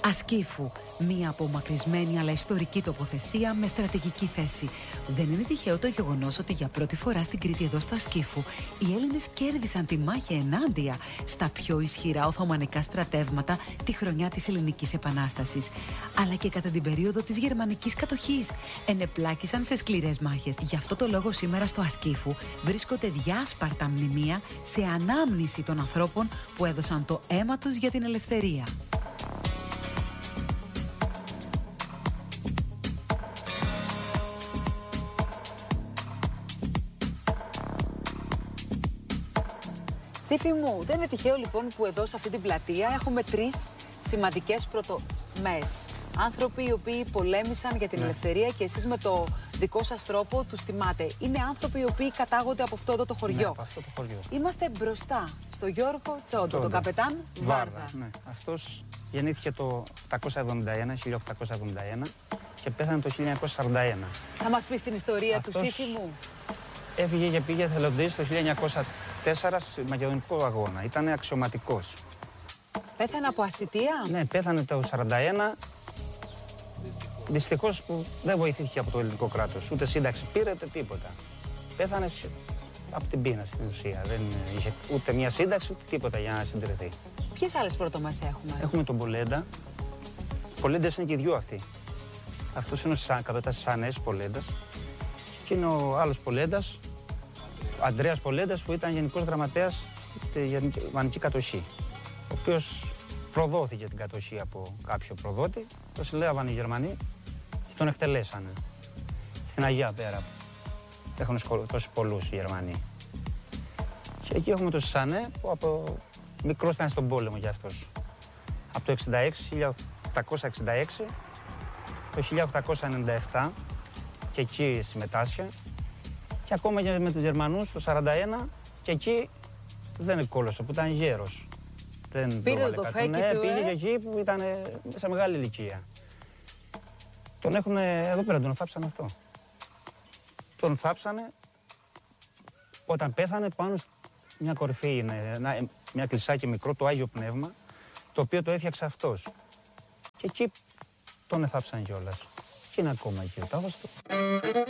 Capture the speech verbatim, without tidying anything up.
Ασκήφου, μία απομακρυσμένη αλλά ιστορική τοποθεσία με στρατηγική θέση. Δεν είναι τυχαίο το γεγονός ότι για πρώτη φορά στην Κρήτη, εδώ στο Ασκήφου, οι Έλληνες κέρδισαν τη μάχη ενάντια στα πιο ισχυρά Οθωμανικά στρατεύματα τη χρονιά της Ελληνικής Επανάστασης. Αλλά και κατά την περίοδο της γερμανικής κατοχής. Ενεπλάκησαν σε σκληρές μάχες. Γι' αυτό το λόγο σήμερα στο Ασκήφου βρίσκονται διάσπαρτα μνημεία σε ανάμνηση των ανθρώπων που έδωσαν το αίμα τους για την ελευθερία. Στίφη μου, δεν είναι τυχαίο λοιπόν που εδώ σε αυτή την πλατεία έχουμε τρεις σημαντικές πρωτομές. Άνθρωποι οι οποίοι πολέμησαν για την ναι. ελευθερία και εσείς με το δικό σας τρόπο τους τιμάτε. Είναι άνθρωποι οι οποίοι κατάγονται από αυτό εδώ το χωριό. Ναι, από αυτό το χωριό. Είμαστε μπροστά στο Γιώργο Τσόντο, τον καπετάν Βάρδα. Βάρδα. Ναι. Αυτός γεννήθηκε το οκτακόσια εβδομήντα ένα, χίλια οκτακόσια εβδομήντα ένα και πέθανε το χίλια εννιακόσια σαράντα ένα. Θα μας πεις την ιστορία Αυτός... του, Στίφη μου? Έφυγε και πήγε εθελοντής το χίλια εννιακόσια τέσσερα σε μακεδονικό αγώνα. Ήταν αξιωματικός. Πέθανε από ασθητεία? Ναι, πέθανε το σαράντα ένα. Δυστυχώς που δεν βοηθήθηκε από το ελληνικό κράτος. Ούτε σύνταξη πήρε, ούτε τίποτα. Πέθανε από την πείνα στην ουσία. Δεν είχε ούτε μια σύνταξη, ούτε τίποτα για να συντηρηθεί. Ποιες άλλες πρωτομές έχουμε? Έχουμε τον Πολέντα. Πολέντας είναι και οι δυο αυτοί. Αυτός είναι ο καπετάς της Σανές Πολέντας. Και είναι ο άλλος Πολέντας, ο Ανδρέας Πολέντας, που ήταν γενικός γραμματέας στη γερμανική κατοχή. Ο οποίος προδόθηκε την κατοχή από κάποιο προδότη, το συλλέγαβαν οι Γερμανοί και τον εκτελέσανε στην Αγία Πέρα. Έχουν σκοτώσει πολλούς οι Γερμανοί. Και εκεί έχουμε τον Σανέ, που από μικρός ήταν στον πόλεμο κι αυτός. Από το χίλια οκτακόσια εξήντα έξι το χίλια οκτακόσια ενενήντα επτά και εκεί συμμετάσχε. Και ακόμα και με τους Γερμανούς το σαράντα ένα και εκεί δεν κόλλωσε, που ήταν γέρος. Δεν πήρε το φέκι ναι, του, πήγε ε? και εκεί που ήταν σε μεγάλη ηλικία. Τον έχουν εδώ πέρα, τον θάψανε αυτό. Τον θάψανε όταν πέθανε πάνω μια κορυφή, είναι, ένα, μια κλεισάκι μικρό, το Άγιο Πνεύμα, το οποίο το έφτιαξε αυτός. Και εκεί τον εθάψανε κιόλας. Και είναι ακόμα εκεί ο τάφος του.